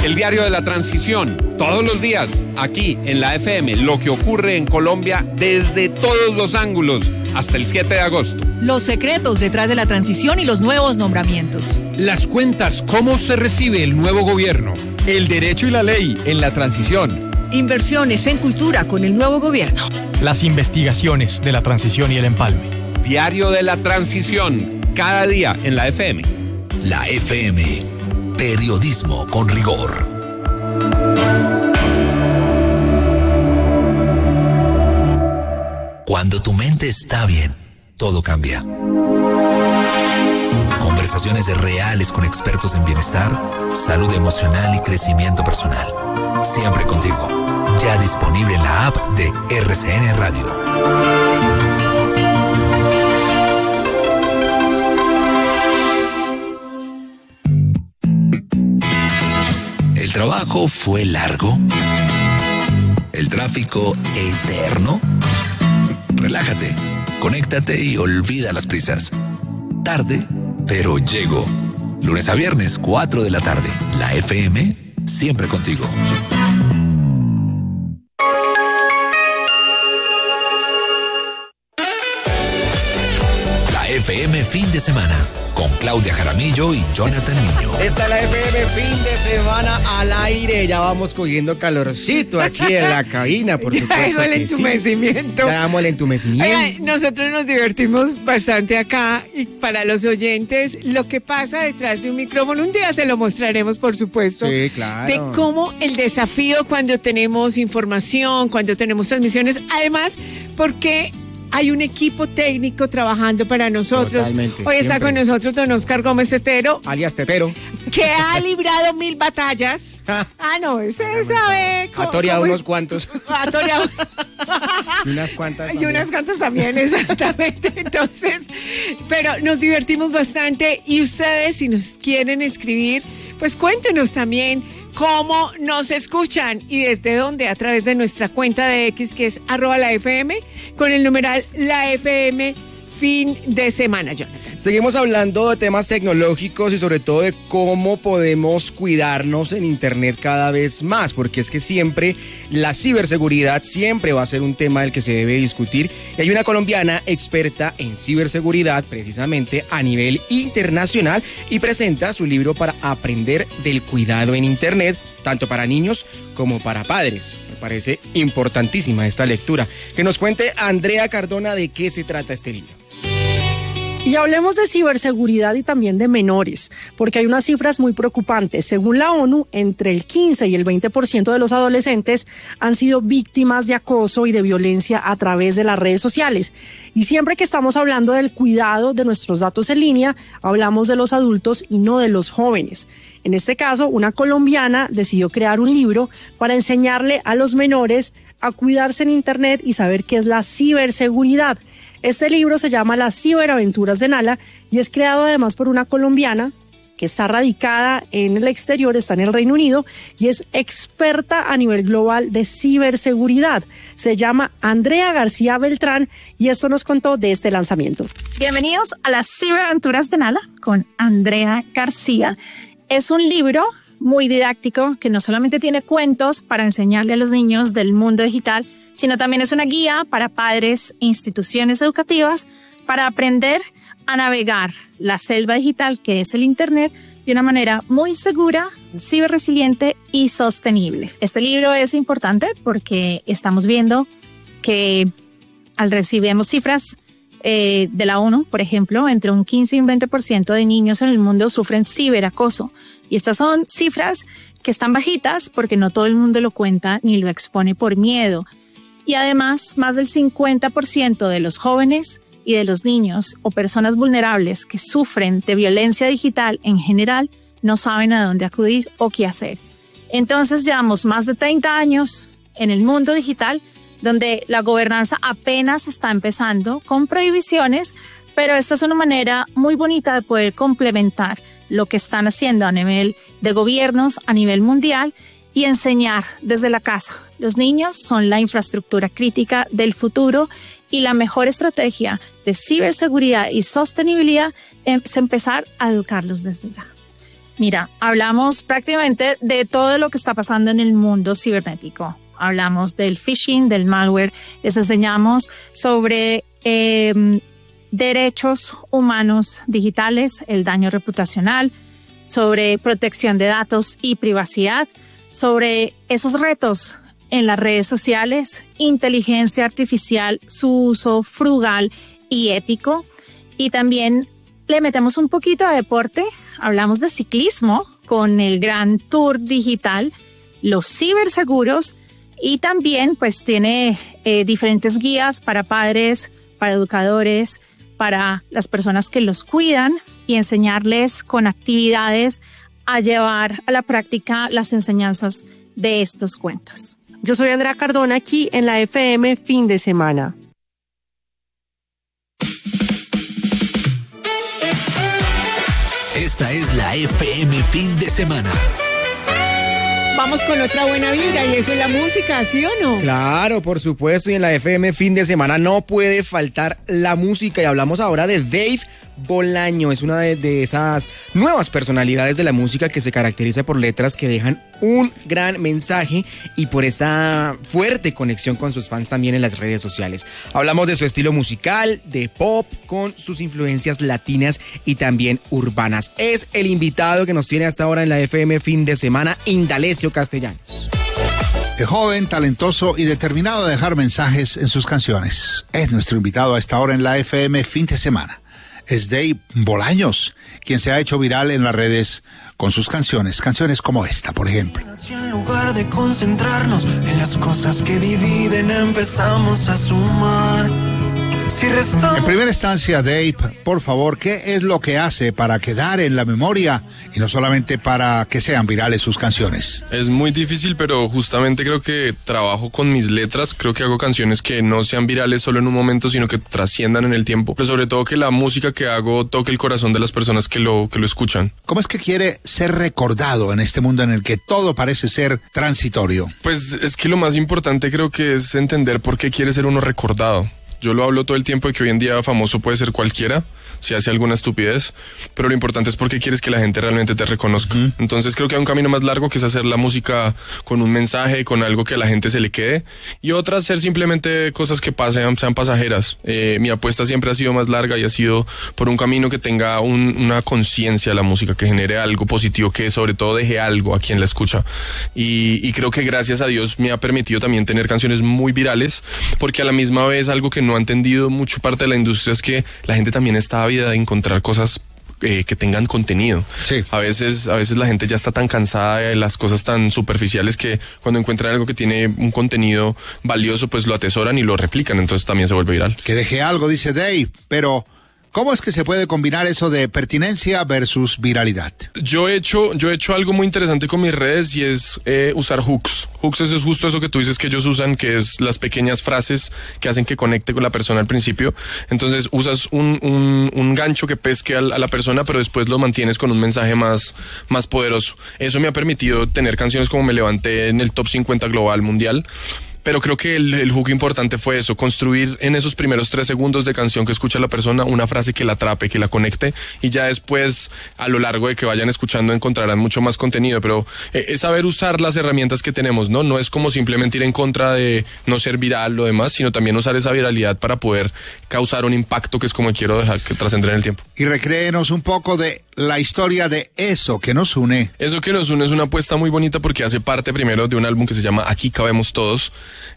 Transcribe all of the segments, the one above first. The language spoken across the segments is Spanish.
El diario de la transición, todos los días, aquí en la FM, lo que ocurre en Colombia desde todos los ángulos, hasta el 7 de agosto. Los secretos detrás de la transición y los nuevos nombramientos. Las cuentas, cómo se recibe el nuevo gobierno. El derecho y la ley en la transición. Inversiones en cultura con el nuevo gobierno. Las investigaciones de la transición y el empalme. Diario de la transición, cada día en la FM. La FM, periodismo con rigor. Cuando tu mente está bien, todo cambia. Conversaciones reales con expertos en bienestar, salud emocional y crecimiento personal. Siempre contigo. Ya disponible en la app de RCN Radio. ¿El trabajo fue largo? ¿El tráfico eterno? Relájate, conéctate y olvida las prisas. Tarde, pero llego. Lunes a viernes, 4 de la tarde. La FM, siempre contigo. La FM fin de semana. Con Claudia Jaramillo y Jonathan Niño. Esta es la FM fin de semana al aire. Ya vamos cogiendo calorcito aquí en la cabina, por supuesto. Ya el entumecimiento. Sí. Ya damos el entumecimiento. Oigan, nosotros nos divertimos bastante acá y para los oyentes, lo que pasa detrás de un micrófono, un día se lo mostraremos, por supuesto. Sí, claro. De cómo el desafío cuando tenemos información, cuando tenemos transmisiones, además, porque hay un equipo técnico trabajando para nosotros. Totalmente, hoy está con nosotros don Oscar Gómez Tetero. Alias Tetero. Que ha librado 1000 batallas. No, ese sabe. Ha toreado unos cuantos. Ha toreado. Y unas cuantas también. Y unas cuantas también, exactamente. Entonces, pero nos divertimos bastante. Y ustedes, si nos quieren escribir, pues cuéntenos también cómo nos escuchan y desde dónde, a través de nuestra cuenta de X, que es @LaFM, con el numeral LaFM fin de semana, Jonathan. Seguimos hablando de temas tecnológicos y sobre todo de cómo podemos cuidarnos en Internet cada vez más, porque es que siempre la ciberseguridad siempre va a ser un tema del que se debe discutir. Y hay una colombiana experta en ciberseguridad precisamente a nivel internacional y presenta su libro para aprender del cuidado en Internet, tanto para niños como para padres. Me parece importantísima esta lectura. Que nos cuente Andrea Cardona de qué se trata este libro. Y hablemos de ciberseguridad y también de menores, porque hay unas cifras muy preocupantes. Según la ONU, entre el 15 y el 20% de los adolescentes han sido víctimas de acoso y de violencia a través de las redes sociales. Y siempre que estamos hablando del cuidado de nuestros datos en línea, hablamos de los adultos y no de los jóvenes. En este caso, una colombiana decidió crear un libro para enseñarle a los menores a cuidarse en Internet y saber qué es la ciberseguridad. Este libro se llama Las ciberaventuras de Nala y es creado además por una colombiana que está radicada en el exterior, está en el Reino Unido y es experta a nivel global de ciberseguridad. Se llama Andrea García Beltrán y esto nos contó de este lanzamiento. Bienvenidos a Las ciberaventuras de Nala con Andrea García. Es un libro muy didáctico que no solamente tiene cuentos para enseñarle a los niños del mundo digital, sino también es una guía para padres e instituciones educativas para aprender a navegar la selva digital que es el Internet de una manera muy segura, ciberresiliente y sostenible. Este libro es importante porque estamos viendo que al recibimos cifras de la ONU, por ejemplo, entre un 15 y un 20% de niños en el mundo sufren ciberacoso. Y estas son cifras que están bajitas porque no todo el mundo lo cuenta ni lo expone por miedo. Y además, más del 50% de los jóvenes y de los niños o personas vulnerables que sufren de violencia digital en general no saben a dónde acudir o qué hacer. Entonces, llevamos más de 30 años en el mundo digital donde la gobernanza apenas está empezando con prohibiciones, pero esta es una manera muy bonita de poder complementar lo que están haciendo a nivel de gobiernos, a nivel mundial, y enseñar desde la casa. Los niños son la infraestructura crítica del futuro y la mejor estrategia de ciberseguridad y sostenibilidad es empezar a educarlos desde ya. Mira, hablamos prácticamente de todo lo que está pasando en el mundo cibernético. Hablamos del phishing, del malware, les enseñamos sobre derechos humanos digitales, el daño reputacional, sobre protección de datos y privacidad, sobre esos retos en las redes sociales, inteligencia artificial, su uso frugal y ético. Y también le metemos un poquito de deporte, hablamos de ciclismo con el Gran Tour digital, los ciberseguros y también pues tiene diferentes guías para padres, para educadores, para las personas que los cuidan y enseñarles con actividades a llevar a la práctica las enseñanzas de estos cuentos. Yo soy Andrea Cardona aquí en la FM Fin de Semana. Esta es la FM Fin de Semana. Vamos con otra buena vibra y eso es la música, ¿sí o no? Claro, por supuesto, y en la FM Fin de Semana no puede faltar la música y hablamos ahora de Dave Bolaño. Es una de esas nuevas personalidades de la música que se caracteriza por letras que dejan un gran mensaje y por esa fuerte conexión con sus fans también en las redes sociales. Hablamos de su estilo musical, de pop, con sus influencias latinas y también urbanas. Es el invitado que nos tiene hasta ahora en la FM Fin de Semana, Indalecio Castellanos. El joven, talentoso y determinado a dejar mensajes en sus canciones. Es nuestro invitado a esta hora en la FM Fin de Semana. Es Dave Bolaños, quien se ha hecho viral en las redes con sus canciones como esta, por ejemplo. En lugar de concentrarnos en las cosas que dividen, empezamos a sumar. En primera instancia, Dave, por favor, ¿qué es lo que hace para quedar en la memoria y no solamente para que sean virales sus canciones? Es muy difícil, pero justamente creo que trabajo con mis letras, creo que hago canciones que no sean virales solo en un momento, sino que trasciendan en el tiempo, pero sobre todo que la música que hago toque el corazón de las personas que lo escuchan. ¿Cómo es que quiere ser recordado en este mundo en el que todo parece ser transitorio? Pues es que lo más importante creo que es entender por qué quiere ser uno recordado. Yo lo hablo todo el tiempo de que hoy en día famoso puede ser cualquiera, si hace alguna estupidez, pero lo importante es porque quieres que la gente realmente te reconozca. Entonces creo que hay un camino más largo que es hacer la música con un mensaje, con algo que a la gente se le quede, y otra hacer simplemente cosas que sean pasajeras. Mi apuesta siempre ha sido más larga y ha sido por un camino que tenga una conciencia a la música, que genere algo positivo, que sobre todo deje algo a quien la escucha. Y creo que gracias a Dios me ha permitido también tener canciones muy virales, porque a la misma vez algo que no ha entendido mucho parte de la industria es que la gente también está ávida de encontrar cosas que tengan contenido. Sí. A veces la gente ya está tan cansada de las cosas tan superficiales que cuando encuentran algo que tiene un contenido valioso, pues lo atesoran y lo replican, entonces también se vuelve viral. Que deje algo, dice Dave, pero ¿cómo es que se puede combinar eso de pertinencia versus viralidad? Yo he hecho algo muy interesante con mis redes y es usar hooks. Hooks es justo eso que tú dices que ellos usan, que es las pequeñas frases que hacen que conecte con la persona al principio. Entonces usas un gancho que pesque a la persona, pero después lo mantienes con un mensaje más poderoso. Eso me ha permitido tener canciones como Me Levanté en el top 50 global mundial. Pero creo que el hook importante fue eso, construir en esos primeros 3 segundos de canción que escucha la persona una frase que la atrape, que la conecte, y ya después, a lo largo de que vayan escuchando, encontrarán mucho más contenido. Pero es saber usar las herramientas que tenemos, ¿no? No es como simplemente ir en contra de no ser viral, lo demás, sino también usar esa viralidad para poder causar un impacto, que es como quiero dejar que trascender en el tiempo. Y recréenos un poco de la historia de Eso que nos une. Eso que nos une es una apuesta muy bonita porque hace parte primero de un álbum que se llama Aquí cabemos todos.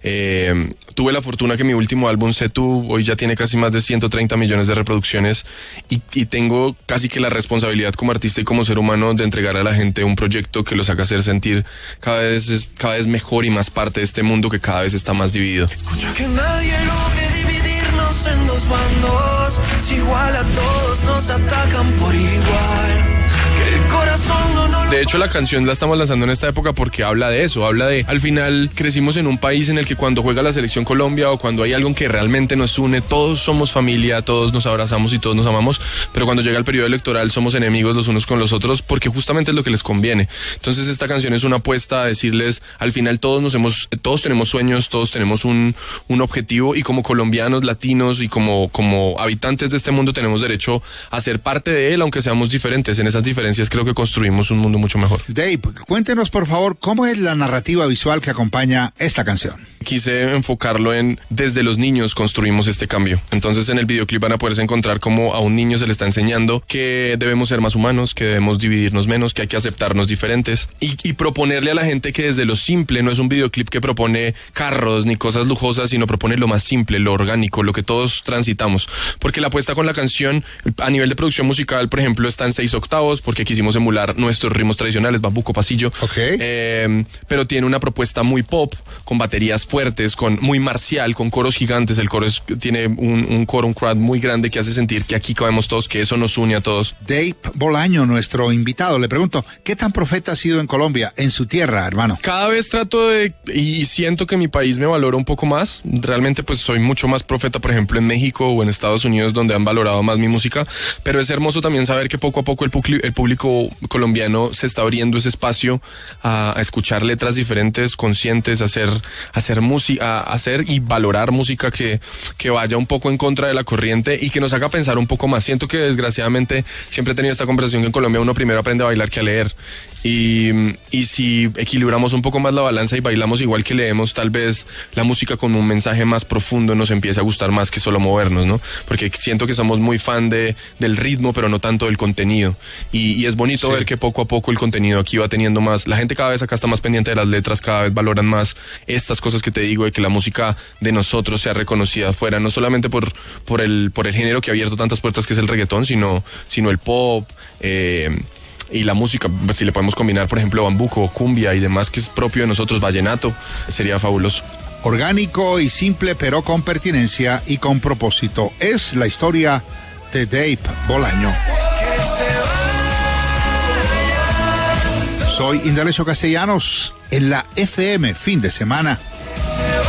Tuve la fortuna que mi último álbum, Setu, hoy ya tiene casi más de 130 millones de reproducciones y tengo casi que la responsabilidad como artista y como ser humano de entregar a la gente un proyecto que los haga hacer sentir cada vez mejor y más parte de este mundo que cada vez está más dividido. Escucha que nadie logre dividirnos en dos bandos, si igual a todos nos atacan por igual. De hecho, la canción la estamos lanzando en esta época porque habla de eso, habla de, al final crecimos en un país en el que cuando juega la selección Colombia o cuando hay algo que realmente nos une, todos somos familia, todos nos abrazamos y todos nos amamos, pero cuando llega el periodo electoral somos enemigos los unos con los otros porque justamente es lo que les conviene. Entonces esta canción es una apuesta a decirles, al final todos tenemos sueños, todos tenemos un objetivo, y como colombianos, latinos y como habitantes de este mundo tenemos derecho a ser parte de él, aunque seamos diferentes. En esas diferencias experiencias creo que construimos un mundo mucho mejor. Dave, cuéntenos por favor cómo es la narrativa visual que acompaña esta canción. Quise enfocarlo en desde los niños construimos este cambio. Entonces en el videoclip van a poderse encontrar cómo a un niño se le está enseñando que debemos ser más humanos, que debemos dividirnos menos, que hay que aceptarnos diferentes y proponerle a la gente que desde lo simple, no es un videoclip que propone carros ni cosas lujosas, sino propone lo más simple, lo orgánico, lo que todos transitamos. Porque la apuesta con la canción a nivel de producción musical, por ejemplo, está en 6/8 porque quisimos emular nuestros ritmos tradicionales, bambuco, pasillo. Pero tiene una propuesta muy pop, con baterías fuertes, muy marcial, con coros gigantes. El coro tiene un coro, un crowd muy grande que hace sentir que aquí cabemos todos, que eso nos une a todos. Dave Bolaño, nuestro invitado, le pregunto, ¿qué tan profeta ha sido en Colombia, en su tierra, hermano? Cada vez trato y siento que mi país me valora un poco más. Realmente pues soy mucho más profeta, por ejemplo, en México o en Estados Unidos, donde han valorado más mi música, pero es hermoso también saber que poco a poco el público colombiano se está abriendo ese espacio a escuchar letras diferentes, conscientes, hacer música, hacer y valorar música que vaya un poco en contra de la corriente y que nos haga pensar un poco más. Siento que desgraciadamente siempre he tenido esta conversación que en Colombia uno primero aprende a bailar que a leer. Y si equilibramos un poco más la balanza y bailamos igual que leemos, tal vez la música con un mensaje más profundo nos empiece a gustar más que solo movernos, ¿no? Porque siento que somos muy fan del ritmo, pero no tanto del contenido. Y es bonito ver que poco a poco el contenido aquí va teniendo más. La gente cada vez acá está más pendiente de las letras, cada vez valoran más estas cosas que te digo, de que la música de nosotros sea reconocida afuera, no solamente por el género que ha abierto tantas puertas que es el reggaetón, sino el pop, y la música, si le podemos combinar, por ejemplo, bambuco, cumbia y demás que es propio de nosotros, vallenato, sería fabuloso. Orgánico y simple, pero con pertinencia y con propósito. Es la historia de Dave Bolaño. Soy Indalecio Castellanos en la FM Fin de Semana.